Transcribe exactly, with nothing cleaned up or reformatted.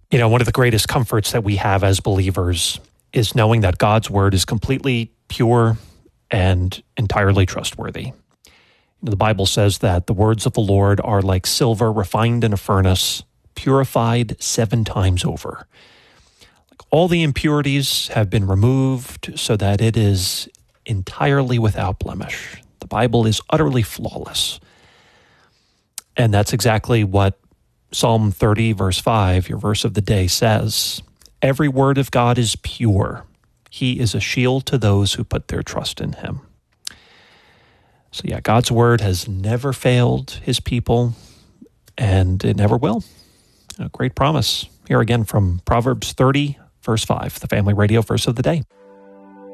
You know, one of the greatest comforts that we have as believers is knowing that God's word is completely pure and entirely trustworthy. The Bible says that the words of the Lord are like silver refined in a furnace, purified seven times over. Like all the impurities have been removed so that it is entirely without blemish. The Bible is utterly flawless. And that's exactly what Psalm thirty, verse five, your verse of the day, says. Every word of God is pure. He is a shield to those who put their trust in him. So yeah, God's word has never failed his people, and it never will. A great promise. Here again from Proverbs thirty, verse five, the Family Radio verse of the day.